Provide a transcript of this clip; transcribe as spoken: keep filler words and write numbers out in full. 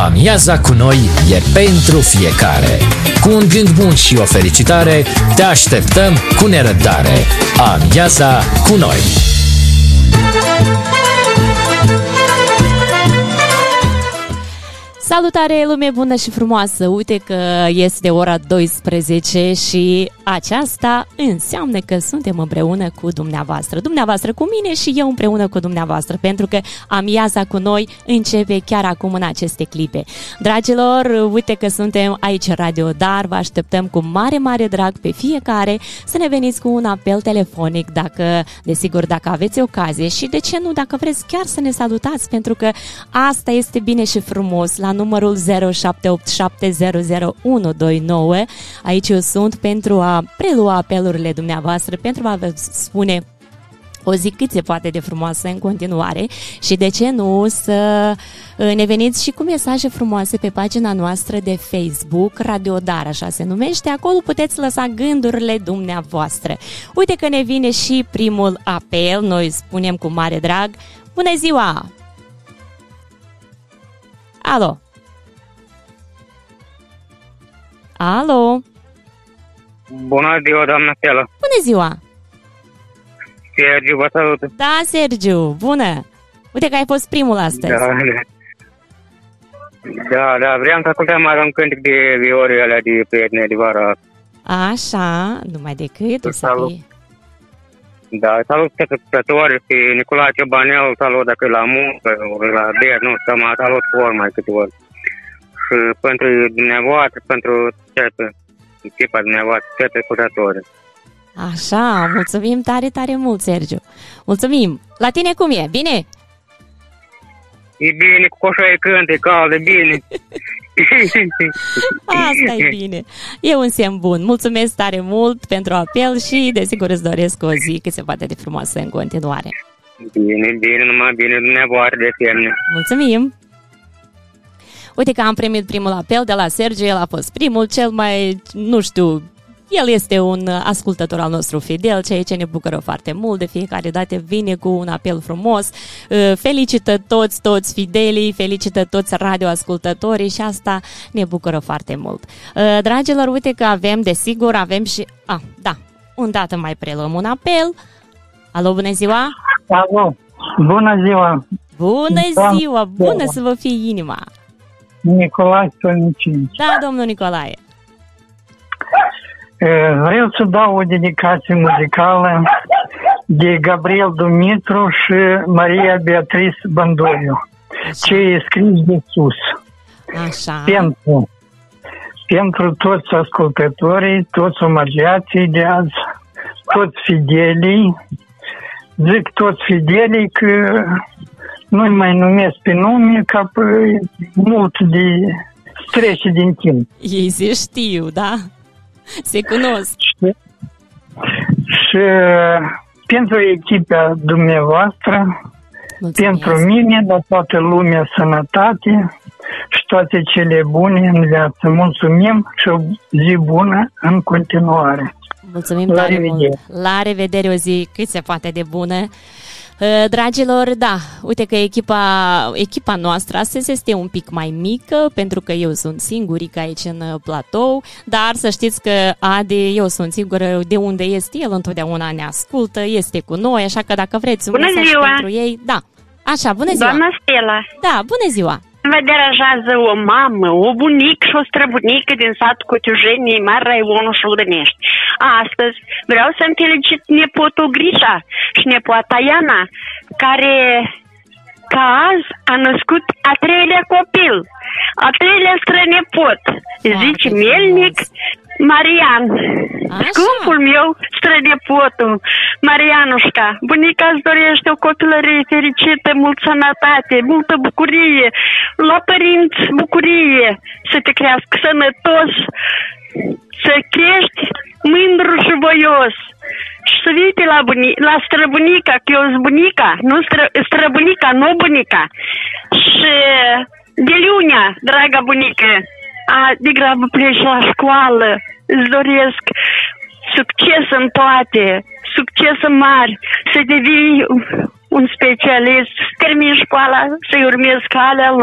Amiaza cu noi e pentru fiecare. Cu un gând bun și o felicitare, te așteptăm cu nerăbdare. Amiaza cu noi! Salutare, lume bună și frumoasă! Uite că este ora douăsprezece și aceasta înseamnă că suntem împreună cu dumneavoastră. Dumneavoastră cu mine și eu împreună cu dumneavoastră, pentru că amiaza cu noi începe chiar acum în aceste clipe. Dragilor, uite că suntem aici Radio Dar, vă așteptăm cu mare, mare drag pe fiecare să ne veniți cu un apel telefonic, dacă, desigur, dacă aveți ocazie și de ce nu, dacă vreți chiar să ne salutați, pentru că asta este bine și frumos, la numărul zero șapte opt șapte zero zero unu doi nouă. Aici eu sunt pentru a prelua apelurile dumneavoastră, pentru a vă spune o zi cât se poate de frumoasă în continuare și de ce nu să ne veniți și cu mesaje frumoase pe pagina noastră de Facebook, Radio Dar, așa se numește. Acolo puteți lăsa gândurile dumneavoastră. Uite că ne vine și primul apel, noi spunem cu mare drag, bună ziua! Alo! Alo! Bună ziua, doamna Stella! Bună ziua! Sergiu, vă salut! Da, Sergiu, bună! Uite că ai fost primul astăzi. Da, da, da, vreau să ascultăm mai un cântec de viorii alea de prietene de vara. Așa, numai decât o să fie. Da, salut spectatorii și Nicolae Ciobanel, salut dacă e la muncă, la der, nu, să mă salut cu ori mai câte ori. Și pentru dumneavoastră, pentru toată echipa dumneavoastră, toate ascultătorii. Așa, mulțumim tare, tare mult, Sergiu. Mulțumim. La tine cum e? Bine? E bine, cu coșa e cânt, e cald, e bine. Asta e bine. E un semn bun. Mulțumesc tare mult pentru apel și desigur îți doresc o zi cât se poate de frumoasă în continuare. Bine, bine, numai bine dumneavoastră de semne. Mulțumim! Uite că am primit primul apel de la Sergiu, el a fost primul, cel mai, nu știu, el este un ascultător al nostru fidel, ceea ce ne bucură foarte mult. De fiecare dată vine cu un apel frumos, felicită toți, toți fidelii, felicită toți radioascultătorii și asta ne bucură foarte mult. Dragilor, uite că avem, desigur, avem și... Ah, da, un dată mai preluăm un apel. Alo, bună ziua! Alo, bună ziua! Bună ziua, bună să vă fie inima! Nicolae Stolnicin. Da, domnul Nicolae. Vreau să dau o dedicație muzicală de Gabriel Dumitru și Maria Beatrice Bandoiu, ce e scris de sus. Așa. Pentru, pentru toți ascultătorii, toți omagiații de azi, toți fidelii, zic toți fidelii că nu mai numesc pe nume ca pe mult de trece din timp. Ei se știu, da? Se cunosc. Și, și pentru echipa dumneavoastră, mulțumesc, pentru mine, dar toată lumea, sănătate și toate cele bune în viață. Mulțumim și o zi bună în continuare. Mulțumim tare mult. La revedere, o zi cât se poate de bună. Dragilor, da, uite că echipa, echipa noastră astăzi este un pic mai mică, pentru că eu sunt singurică aici în platou, dar să știți că Adi, eu sunt sigură de unde este el, întotdeauna ne ascultă, este cu noi, așa că dacă vreți un mesaj pentru ei, da. Așa, bună ziua! Doamna Stella! Da, bună ziua! Mă deranjează o mamă, o bunică și o străbunică din satul Cotiujeni, Mare Raionul Șoldănești. Astăzi vreau să-mi felicit nepotul Grisha și nepoata Iana, care ca azi a născut a treilea copil, a treilea strănepot, zice Melnic Marian. Așa. Scumpul meu strănepotul, Marianușca, bunica îți dorește o copilărie fericită, mult sănătate, multă bucurie, la părinți bucurie, să te crească sănătos, să crești mândru și voios. Și să vii pe la, buni- la străbunica, că eu sunt bunica, nu stră- străbunica, nu bunica. Și de lunea, draga bunică, a, de grabă pleci la școală, îți doresc succes în toate, succes mari, să devii un specialist, să termini școala, să-i urmezi calea